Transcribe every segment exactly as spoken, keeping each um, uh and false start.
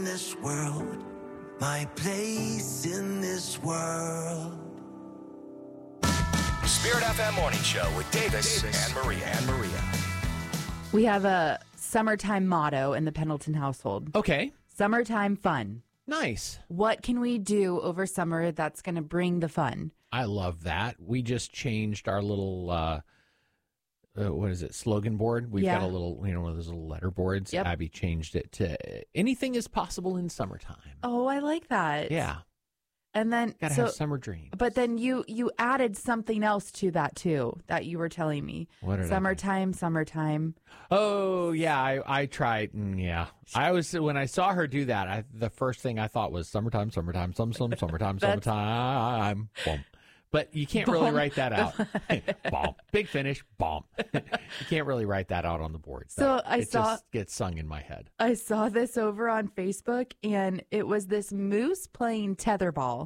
this world, my place in this world. Spirit F M Morning Show with Davis, Davis and Maria. And Maria. We have a summertime motto in the Pendleton household. Okay. Summertime fun. Nice. What can we do over summer that's going to bring the fun? I love that. We just changed our little, uh, uh, what is it, slogan board. We've Yeah. got a little, you know, one of those little letter boards. Yep. Abby changed it to anything is possible in summertime. Oh, I like that. Yeah. And then, Gotta so, have summer dreams. but then you you added something else to that too that you were telling me. What did I do? Summertime, summertime. Oh, yeah, I, I tried. Mm, yeah. I was, when I saw her do that, I, the first thing I thought was summertime, summertime, some, some, summertime, That's- summertime. Boom. But you can't really Boom. write that out. Bomb. Big finish. Bomb. You can't really write that out on the board. So That- I it saw- just gets sung in my head. I saw this over on Facebook, and it was this moose playing tetherball.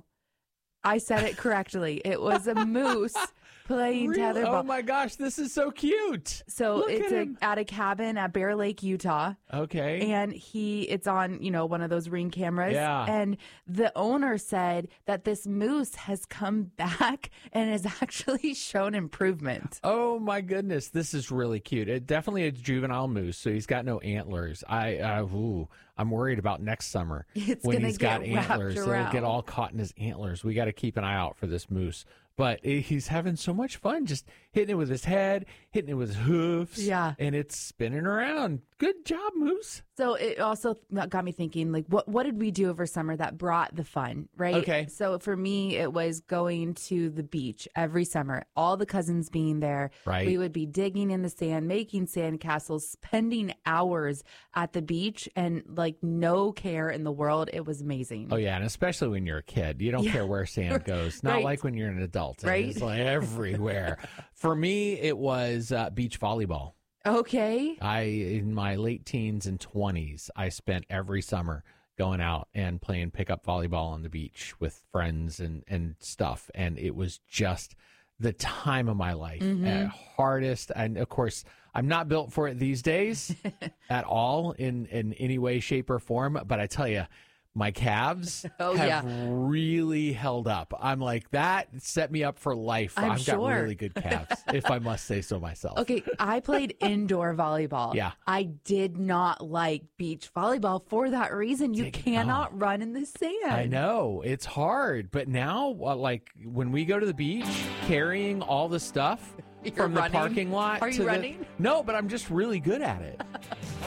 I said it correctly. It was a moose playing Really? tetherball. Oh my gosh, this is so cute. So Look it's at a, him. at a cabin at Bear Lake, Utah. Okay. And he, it's on, you know, one of those Ring cameras. Yeah. And the owner said that this moose has come back and has actually shown improvement. Oh my goodness, this is really cute. It definitely a juvenile moose, so he's got no antlers. I, uh, ooh, I'm worried about next summer It's when gonna he's get got wrapped antlers. They'll around. get all caught in his antlers. We got to keep an eye out for this moose. But eh, he's having so much fun, just hitting it with his head, hitting it with his hoofs. Yeah. And it's spinning around. Good job, moose. So it also got me thinking, like, what what did we do over summer that brought the fun, right? Okay. So for me, it was going to the beach every summer, all the cousins being there. Right. We would be digging in the sand, making sand castles, spending hours at the beach, and like no care in the world. It was amazing. Oh, yeah, and especially when you're a kid. You don't Yeah. care where sand goes. Not Right. like when you're an adult. Right. It's like everywhere. For me, it was uh, beach volleyball. Okay. I, in my late teens and twenties, I spent every summer going out and playing pickup volleyball on the beach with friends and, and stuff. And it was just the time of my life. Mm-hmm. Uh, hardest. And of course, I'm not built for it these days at all in, in any way, shape, or form. But I tell you, my calves Oh, have yeah. really held up. I'm like, that set me up for life. I'm I've sure. got really good calves, if I must say so myself. Okay, I played indoor volleyball. Yeah. I did not like beach volleyball for that reason. You Did- cannot run in the sand. I know it's hard, but now, uh, like when we go to the beach, carrying all the stuff You're from running? the parking lot. Are you to the- running? No, but I'm just really good at it.